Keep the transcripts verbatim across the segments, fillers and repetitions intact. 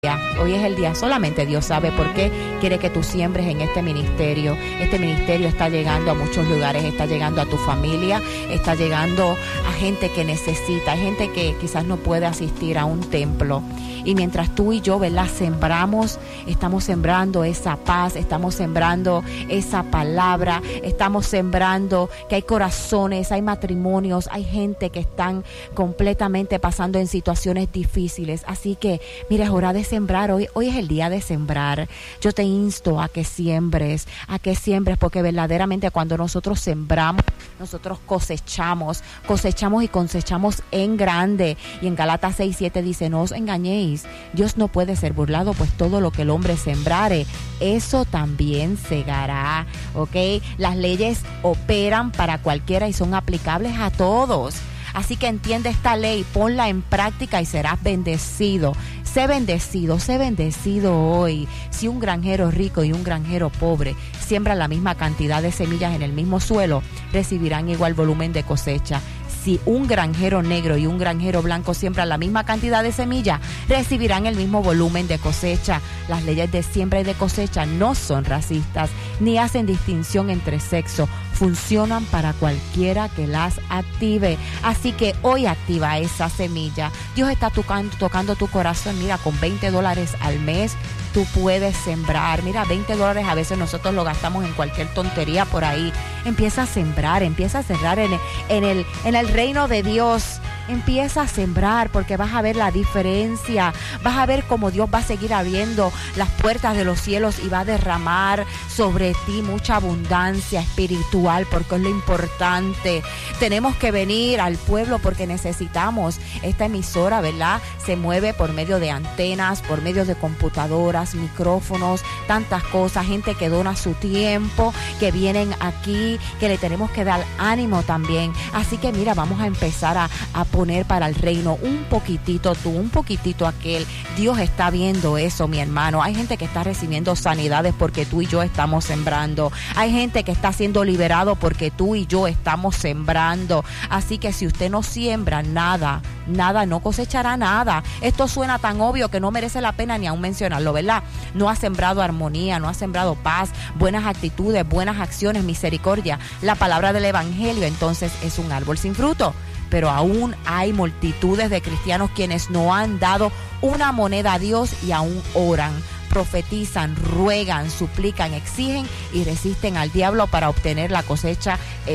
Hoy es el día, solamente Dios sabe por qué quiere que tú siembres en este ministerio. Este ministerio está llegando a muchos lugares, está llegando a tu familia, está llegando a gente que necesita, gente que quizás no puede asistir a un templo. Y mientras tú y yo, ¿verdad?, sembramos, estamos sembrando esa paz, estamos sembrando esa palabra, estamos sembrando que hay corazones, hay matrimonios, hay gente que están completamente pasando en situaciones difíciles. Así que, mira, es hora de sembrar. Hoy, hoy es el día de sembrar. Yo te insto a que siembres, a que siembres, porque verdaderamente cuando nosotros sembramos, nosotros cosechamos, cosechamos y cosechamos en grande. Y en Galatas seis siete dice, no os engañéis, Dios no puede ser burlado, pues todo lo que el hombre sembrare, eso también segará, ¿ok? Las leyes operan para cualquiera y son aplicables a todos. Así que entiende esta ley, ponla en práctica y serás bendecido. Sé bendecido, sé bendecido hoy. Si un granjero rico y un granjero pobre siembran la misma cantidad de semillas en el mismo suelo, recibirán igual volumen de cosecha. Si un granjero negro y un granjero blanco siembran la misma cantidad de semillas, recibirán el mismo volumen de cosecha. Las leyes de siembra y de cosecha no son racistas, ni hacen distinción entre sexo. Funcionan para cualquiera que las active. Así que hoy activa esa semilla. Dios está tocando, tocando tu corazón. Mira, con veinte dólares al mes, tú puedes sembrar. Mira, veinte dólares a veces nosotros lo gastamos en cualquier tontería por ahí. Empieza a sembrar, empieza a sembrar en el, en el, en el reino de Dios. Empieza a sembrar porque vas a ver la diferencia. Vas a ver cómo Dios va a seguir abriendo las puertas de los cielos y va a derramar sobre ti mucha abundancia espiritual, porque es lo importante. Tenemos que venir al pueblo porque necesitamos. Esta emisora, ¿verdad?, se mueve por medio de antenas, por medio de computadoras, micrófonos, tantas cosas, gente que dona su tiempo, que vienen aquí, que le tenemos que dar ánimo también. Así que mira, vamos a empezar a, a poner para el reino un poquitito tú, un poquitito aquel. Dios está viendo eso, mi hermano. Hay gente que está recibiendo sanidades porque tú y yo estamos sembrando. Hay gente que está siendo liberado porque tú y yo estamos sembrando. Así que si usted no siembra nada, nada, no cosechará nada. Esto suena tan obvio que no merece la pena ni aún mencionarlo, ¿verdad? No ha sembrado armonía, no ha sembrado paz, buenas actitudes, buenas acciones, misericordia. La palabra del evangelio entonces es un árbol sin fruto. Pero aún hay multitudes de cristianos quienes no han dado una moneda a Dios y aún oran, profetizan, ruegan, suplican, exigen y resisten al diablo para obtener la cosecha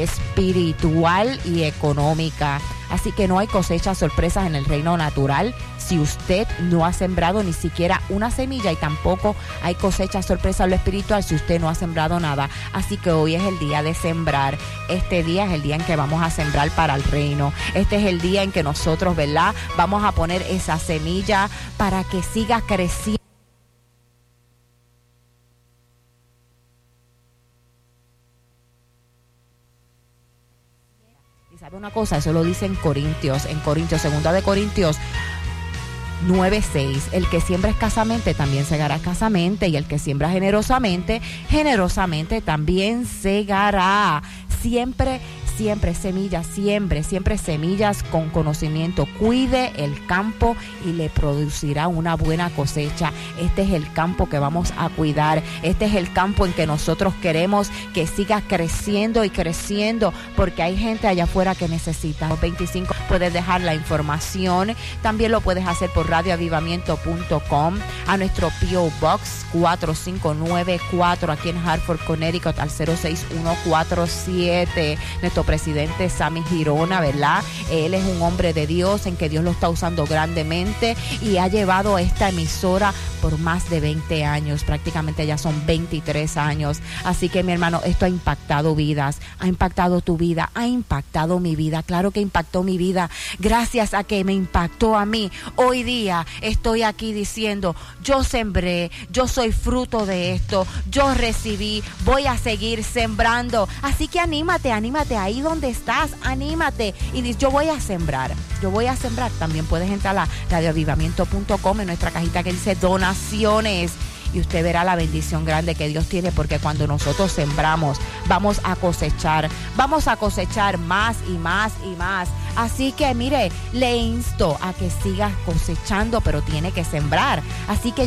espiritual y económica. Así que no hay cosechas sorpresas en el reino natural si usted no ha sembrado ni siquiera una semilla, y tampoco hay cosechas sorpresas en lo espiritual si usted no ha sembrado nada. Así que hoy es el día de sembrar. Este día es el día en que vamos a sembrar para el reino. Este es el día en que nosotros, ¿verdad?, vamos a poner esa semilla para que siga creciendo. ¿Sabe una cosa? Eso lo dice en Corintios, en Corintios, segunda de Corintios nueve seis. El que siembra escasamente también segará escasamente, y el que siembra generosamente, generosamente también segará. Siempre Siempre semillas, siempre, siempre semillas con conocimiento. Cuide el campo y le producirá una buena cosecha. Este es el campo que vamos a cuidar. Este es el campo en que nosotros queremos que siga creciendo y creciendo, porque hay gente allá afuera que necesita. veinticinco, puedes dejar la información. También lo puedes hacer por radio avivamiento punto com, a nuestro P O Box cuatro cinco nueve cuatro aquí en Hartford, Connecticut, al cero seis uno cuatro siete. Nuestro presidente Sammy Girona, ¿verdad? Él es un hombre de Dios, en que Dios lo está usando grandemente y ha llevado esta emisora por más de veinte años, prácticamente ya son veintitrés años. Así que, mi hermano, esto ha impactado vidas, ha impactado tu vida, ha impactado mi vida. Claro que impactó mi vida. Gracias a que me impactó a mí, hoy día estoy aquí diciendo, yo sembré, yo soy fruto de esto, yo recibí, voy a seguir sembrando. Así que anímate, anímate ahí donde estás, anímate y dices, yo voy a sembrar, yo voy a sembrar. También puedes entrar a radio avivamiento punto com, en nuestra cajita que dice donaciones, y usted verá la bendición grande que Dios tiene, porque cuando nosotros sembramos, vamos a cosechar, vamos a cosechar más y más y más. Así que mire, le insto a que siga cosechando, pero tiene que sembrar. Así que